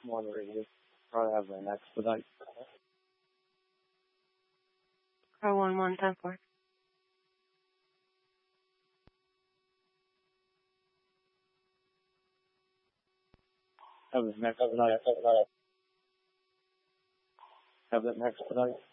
wondering if probably have an expedite. Car 1110-4. Have an expedite. Have an expedite.